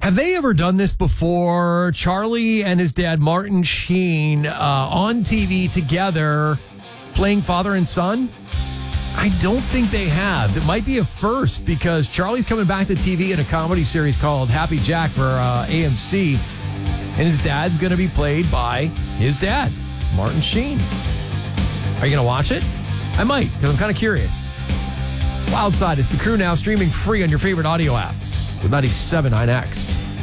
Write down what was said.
Have they ever done this before? Charlie and his dad, Martin Sheen, on TV together, playing father and son? I don't think they have. It might be a first because Charlie's coming back to TV in a comedy series called Happy Jack for AMC, and his dad's going to be played by his dad, Martin Sheen. Are you going to watch it? I might, because I'm kind of curious. Wild Side, it's The Crew now, streaming free on your favorite audio apps with 97.9X.